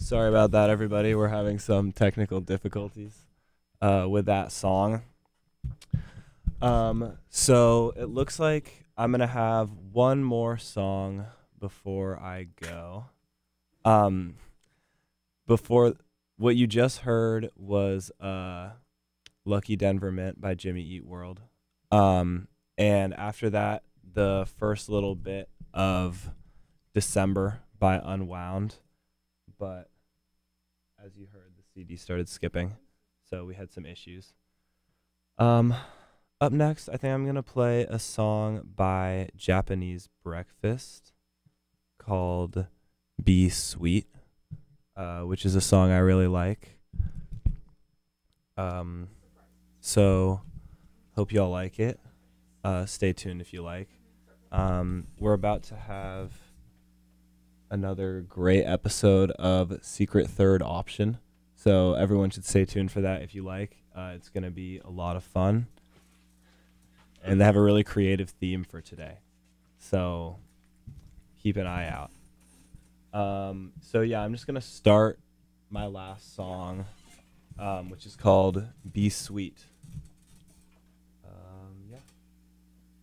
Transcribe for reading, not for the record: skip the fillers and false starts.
Sorry about that, everybody. We're having some technical difficulties with that song. So it looks like I'm gonna have one more song before I go. Um, before what you just heard was "Lucky Denver Mint" by Jimmy Eat World. And after that, the first little bit of "December" by Unwound. But as you heard, the CD started skipping, so we had some issues. Um, Up next, I think I'm gonna play a song by Japanese Breakfast called "Be Sweet," which is a song I really like. Um, so hope y'all like it. Stay tuned if you like. We're about to have another great episode of Secret Third Option. So everyone should stay tuned for that if you like. It's going to be a lot of fun. And they have a really creative theme for today. So keep an eye out. So yeah, I'm just going to start my last song, which is called Be Sweet.